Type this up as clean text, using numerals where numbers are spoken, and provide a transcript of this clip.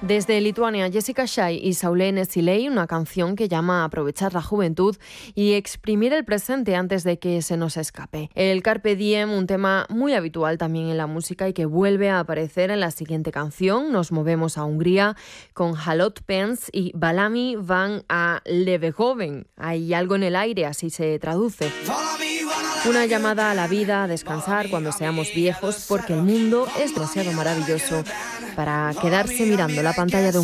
Desde Lituania, Jessica Shai y Saulene Silei, una canción que llama a aprovechar la juventud y exprimir el presente antes de que se nos escape. El Carpe Diem, un tema muy habitual también en la música y que vuelve a aparecer en la siguiente canción. Nos movemos a Hungría con Halot Pence y Valami van a Levegoven. Hay algo en el aire, así se traduce. Una llamada a la vida, a descansar cuando seamos viejos, porque el mundo es demasiado maravilloso para quedarse mirando la pantalla de un